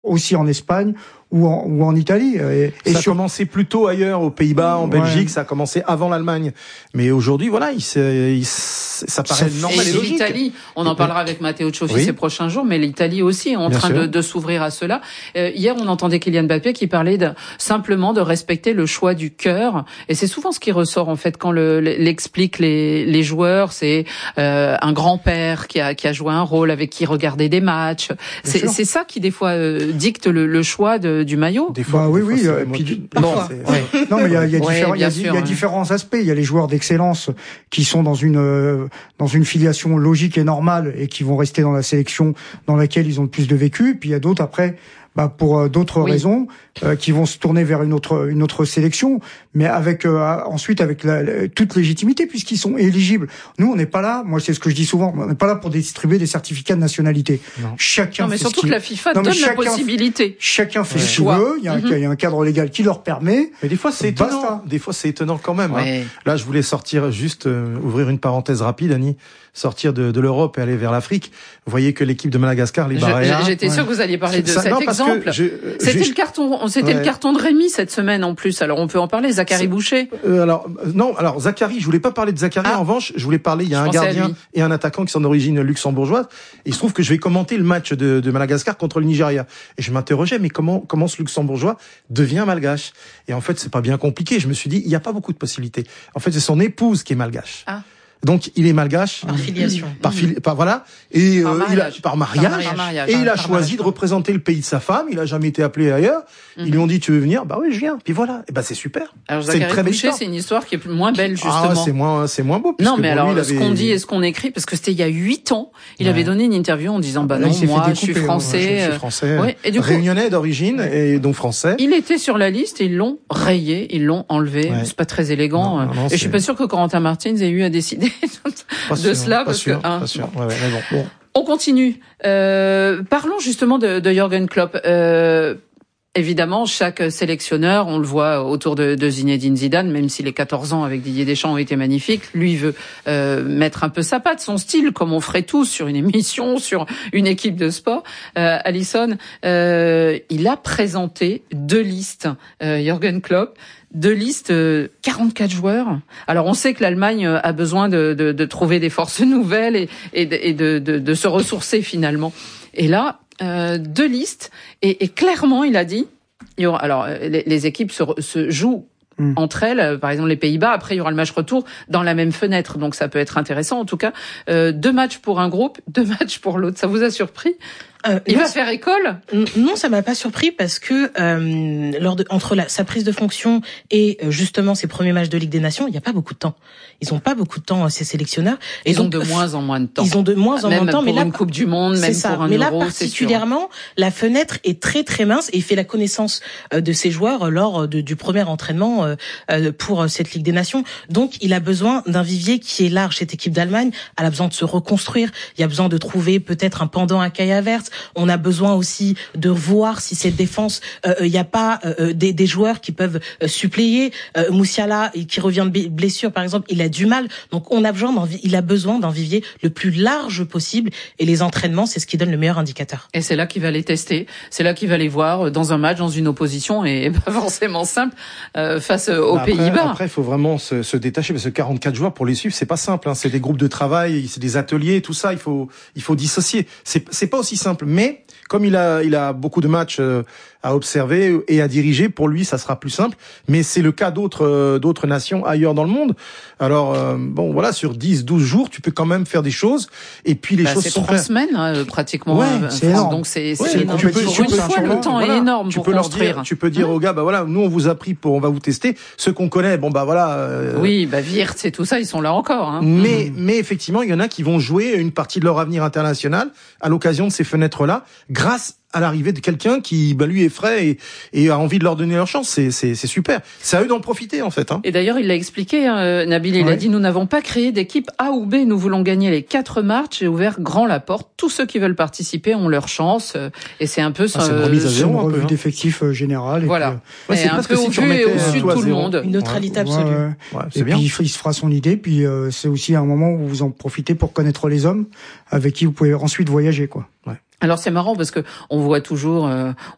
aussi en Espagne ou en Italie. Et ça a commencé plutôt ailleurs, aux Pays-Bas, en Belgique, ça a commencé avant l'Allemagne. Mais aujourd'hui, voilà, ça paraît normal et logique. L'Italie, on en parlera avec Matteo Cioffi ces prochains jours, mais l'Italie aussi est en train de s'ouvrir à cela. Hier, on entendait Kylian Mbappé qui parlait simplement de respecter le choix du cœur. Et c'est souvent ce qui ressort, en fait, quand l'expliquent les joueurs. C'est un grand-père qui a joué un rôle, avec qui regarder des matchs. C'est ça qui, des fois, dicte le choix du maillot. Des fois, oui. Parfois. Non, mais il y a différents aspects. Il y a les joueurs d'excellence qui sont dans une filiation logique et normale et qui vont rester dans la sélection dans laquelle ils ont le plus de vécu. Puis il y a d'autres après, pour d'autres raisons, qui vont se tourner vers une autre sélection, mais ensuite avec toute légitimité, puisqu'ils sont éligibles. Nous, on n'est pas là, moi c'est ce que je dis souvent, on n'est pas là pour distribuer des certificats de nationalité. Non. Mais surtout que la FIFA donne la possibilité. Chacun fait ce qu'il veut, il y a un cadre légal qui leur permet. Mais des fois c'est étonnant. Des fois c'est étonnant quand même. Ouais. Là, je voulais sortir, ouvrir une parenthèse rapide, Annie, sortir de l'Europe et aller vers l'Afrique. Vous voyez que l'équipe de Madagascar, les Barréas. J'étais sûr que vous alliez parler de cet exemple. C'était le carton de Rémi cette semaine en plus. Alors on peut en parler. Zachary Boucher. Alors Zachary, je voulais pas parler de Zachary. En revanche, je voulais parler. Il y a un gardien et un attaquant qui sont d'origine luxembourgeoise. Et il se trouve que je vais commenter le match de Madagascar contre le Nigeria. Et je m'interrogeais, mais comment ce luxembourgeois devient malgache? Et en fait, c'est pas bien compliqué. Je me suis dit, il y a pas beaucoup de possibilités. En fait, c'est son épouse qui est malgache. Ah. Donc il est malgache par filiation, voilà, et par mariage, et il a choisi de représenter le pays de sa femme. Il a jamais été appelé ailleurs. Ils lui ont dit tu veux venir? Bah oui, je viens. Puis voilà, et c'est super. Alors c'est une très belle histoire. C'est une histoire qui est moins belle justement. C'est moins beau. Non, mais alors ce qu'on dit et ce qu'on écrit, parce que c'était il y a 8 ans, il avait donné une interview en disant non, moi je suis français. Je suis français. Et du coup, réunionnais d'origine et donc français. Il était sur la liste et ils l'ont rayé, ils l'ont enlevé. C'est pas très élégant. Et je suis pas sûr que Corentin Martins ait eu à décider de cela, parce que bon. On continue. Parlons justement de Jürgen Klopp. Évidemment, chaque sélectionneur, on le voit autour de Zinedine Zidane, même si les 14 ans avec Didier Deschamps ont été magnifiques, lui veut mettre un peu sa patte, son style, comme on ferait tous sur une émission, sur une équipe de sport. Alison, il a présenté 2 listes, Jürgen Klopp, 2 listes, 44 joueurs. Alors on sait que l'Allemagne a besoin de trouver des forces nouvelles et de se ressourcer finalement. Et là, 2 listes et clairement il a dit, il y aura, alors les équipes se jouent entre elles, par exemple les Pays-Bas, après il y aura le match retour dans la même fenêtre, donc ça peut être intéressant en tout cas. 2 matchs pour un groupe, 2 matchs pour l'autre. Ça vous a surpris? Il va faire école? Non, ça m'a pas surpris parce que entre sa prise de fonction et justement ses premiers matchs de Ligue des Nations, il y a pas beaucoup de temps. Ils ont pas beaucoup de temps, ces sélectionneurs. Et ils ont de moins en moins de temps. Ils ont de moins en moins de temps, mais là, une Coupe du Monde, même pour un mais Euro, là particulièrement, la fenêtre est très très mince et il fait la connaissance de ses joueurs lors du premier entraînement pour cette Ligue des Nations. Donc, il a besoin d'un vivier qui est large. Cette équipe d'Allemagne, elle a besoin de se reconstruire. Il y a besoin de trouver peut-être un pendant à Kai Havertz. On a besoin aussi de voir si cette défense, il n'y a pas des joueurs qui peuvent suppléer. Moussiala, qui revient de blessure, par exemple, il a du mal. Donc, il a besoin d'un vivier le plus large possible. Et les entraînements, c'est ce qui donne le meilleur indicateur. Et c'est là qu'il va les tester. C'est là qu'il va les voir dans un match, dans une opposition, et pas forcément simple face aux Pays-Bas. Après, il faut vraiment se détacher, parce que 44 joueurs, pour les suivre, c'est pas simple. C'est des groupes de travail, c'est des ateliers, tout ça. Il faut dissocier. C'est pas aussi simple, mais comme il a beaucoup de matchs à observer et à diriger, pour lui ça sera plus simple, mais c'est le cas d'autres nations ailleurs dans le monde. Alors voilà, sur 10-12 jours, tu peux quand même faire des choses, et puis les choses sont 3 semaines pratiquement. Ouais, c'est énorme. Donc c'est énorme. Le temps est énorme pour construire. Tu peux dire aux gars, voilà, nous on vous a pris on va vous tester. Ceux qu'on connaît, oui, Wirtz et tout ça, ils sont là encore. Mais effectivement, il y en a qui vont jouer une partie de leur avenir international à l'occasion de ces fenêtres-là, grâce à l'arrivée de quelqu'un qui, lui, est frais et a envie de leur donner leur chance. C'est super. C'est à eux d'en profiter, en fait. Et d'ailleurs, il l'a expliqué, Nabil, il a dit, nous n'avons pas créé d'équipe A ou B, nous voulons gagner les 4 matchs. J'ai ouvert grand la porte. Tous ceux qui veulent participer ont leur chance. Et c'est un peu c'est une remise à zéro, un revue d'effectifs général. Voilà. C'est un peu au-dessus et au-dessus de tout le monde. Une neutralité absolue. Et puis, il se fera son idée. Puis, c'est aussi un moment où vous en profitez pour connaître les hommes avec qui vous pouvez ensuite voyager, quoi. Alors c'est marrant parce que on voit toujours,